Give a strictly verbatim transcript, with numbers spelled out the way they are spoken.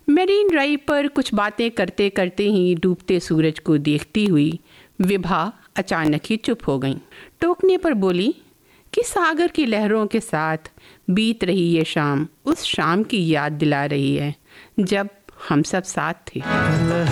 Marine drive पर कुछ बातें करते करते ही डूबते सूरज को देखती हुई विभा अचानक ही चुप हो गई। टोकने पर बोली कि सागर की लहरों के साथ बीत रही ये शाम उस शाम की याद दिला रही है जब हम सब साथ थे।